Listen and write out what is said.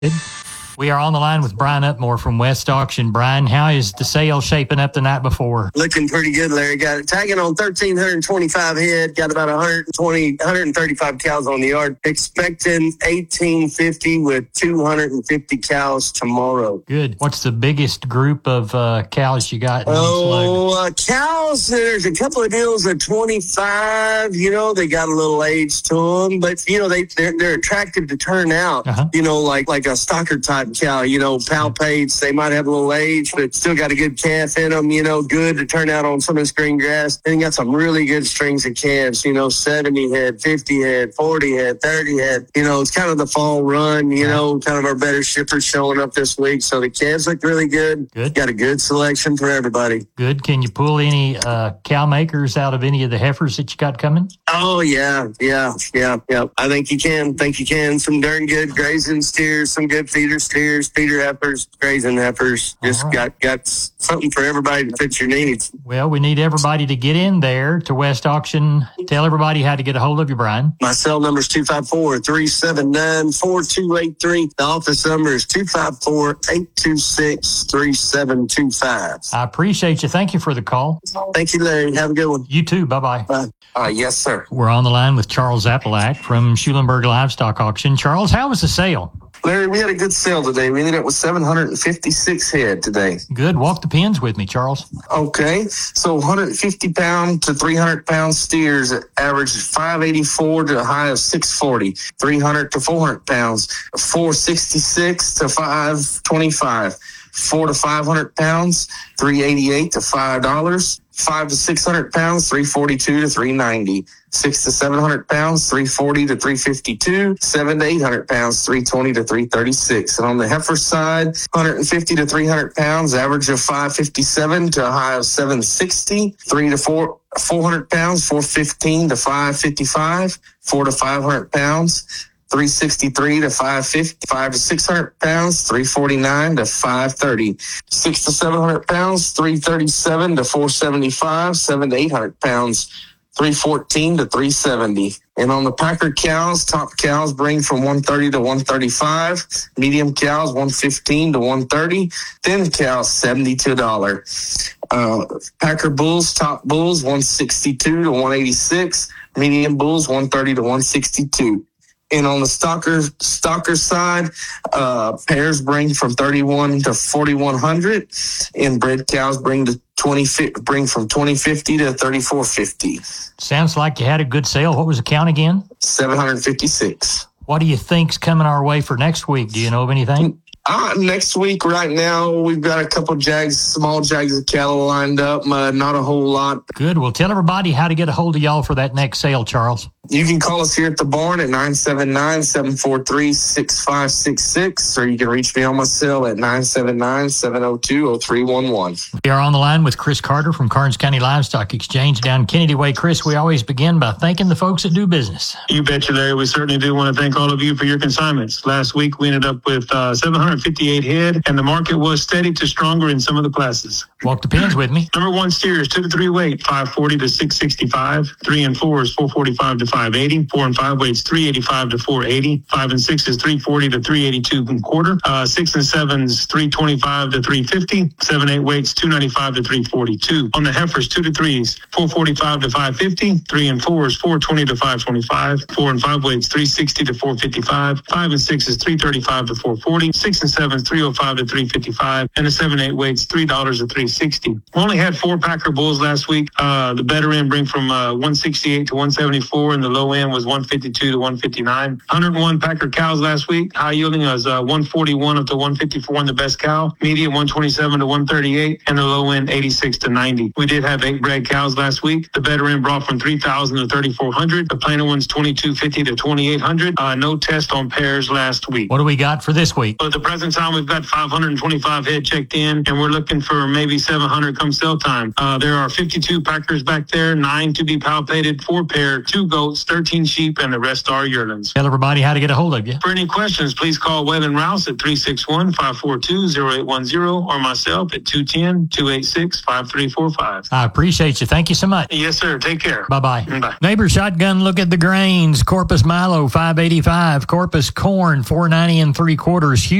We are on the line with Brian Upmore from West Auction. Brian, how is the sale shaping up the night before? Looking pretty good, Larry. Got it tagging on 1,325 head. Got about 135 cows on the yard. Expecting 1,850 with 250 cows tomorrow. Good. What's the biggest group of cows you got? Cows, there's a couple of deals at 25. You know, they got a little age to them, but, you know, they're attractive to turn out. You know, like a stocker type cow, you know, Palpates, they might have a little age, but still got a good calf in them, you know, good to turn out on some of this green grass. And got some really good strings of calves, you know, 70 head, 50 head, 40 head, 30 head. You know, it's kind of the fall run, you know, kind of our better shippers showing up this week. So the calves look really good. Got a good selection for everybody. Good. Can you pull any cow makers out of any of the heifers that you got coming? Oh, yeah. I think you can. Some darn good grazing steers, some good feeder steers, feeder heifers, grazing heifers. Just got something for everybody to fit your needs. Well, we need everybody to get in there to West Auction. Tell everybody how to get a hold of you, Brian. My cell number is 254-379-4283. The office number is 254-826-3725. I appreciate you. Thank you for the call. Thank you, Larry. Have a good one. You too. Bye-bye. Bye. Yes, sir. We're on the line with Charles Appalach from Schulenburg Livestock Auction. Charles, how was the sale? Larry, we had a good sale today. We ended up with 756 head today. Good. Walk the pens with me, Charles. Okay. So 150-pound to 300-pound steers averaged 584 to a high of 640. 300 to 400 pounds, 466 to 525. 4 to 500 pounds, 388 to $5. 5 to 600 pounds, 342 to 390. 6 to 700 pounds, 340 to 352. 7 to 800 pounds, 320 to 336. And on the heifer side, 150 to 300 pounds, average of 557 to a high of 760. 3 to 400 pounds, 415 to 555. 4 to 500 pounds, 363 to 550, 5 to 600 pounds, 349 to 530, 6 to 700 pounds, 337 to 475, 7 to 800 pounds, 314 to 370. And on the Packer cows, top cows bring from 130 to 135, medium cows 115 to 130, thin cows $70 to $1. Packer bulls, top bulls 162 to 186, medium bulls 130 to 162. And on the stalker side, pairs bring from 31 to 4,100, and bred cows bring from 2050 to 3450. Sounds like you had a good sale. What was the count again? 756. What do you think's coming our way for next week? Do you know of anything? Next week, right now, we've got a couple small jags of cattle lined up. Not a whole lot. Good. Well, tell everybody how to get a hold of y'all for that next sale, Charles. You can call us here at the barn at 979-743-6566, or you can reach me on my cell at 979-702-0311. We are on the line with Chris Carter from Karnes County Livestock Exchange down Kennedy Way. Chris, we always begin by thanking the folks that do business. You betcha, Larry. We certainly do want to thank all of you for your consignments. Last week, we ended up with 758 head, and the market was steady to stronger in some of the classes. Walk the pens with me. Number 1 steers, 2 to 3 weight, 540 to 665. 3 and 4 is 445 to 580. 4 and 5 weights, 385 to 480. 5 and 6 is 340 to 382 and quarter. 6 and 7 is 325 to 350. 7 8 weights, 295 to 342. On the heifers, 2 to 3s, 445 to 550. 3 and 4 is 420 to 525. 4 and 5 weights, 360 to 455. 5 and 6 is 335 to 440. 6 and 7 is 305 to 355. And the 7 8 weights, $3 to 360. We only had 4 Packer bulls last week. The better end bring from 168 to 174, and the low end was 152 to 159. 101 Packer cows last week. High yielding was 141 up to 154 in the best cow. Medium 127 to 138, and the low end 86 to 90. We did have 8 bred cows last week. The better end brought from 3,000 to 3,400. The plainer ones 2,250 to 2,800. No test on pairs last week. What do we got for this week? But the present time, we've got 525 head checked in, and we're looking for maybe 700 come sale time. There are 52 packers back there, 9 to be palpated, 4 pair, 2 goats, 13 sheep, and the rest are yearlings. Tell everybody how to get a hold of you. For any questions, please call Webb and Rouse at 361-542-0810 or myself at 210-286-5345. I appreciate you. Thank you so much. Yes, sir. Take care. Bye-bye. Bye. Neighbor Shotgun, look at the grains. Corpus Milo, 585. Corpus corn, 490 3/4.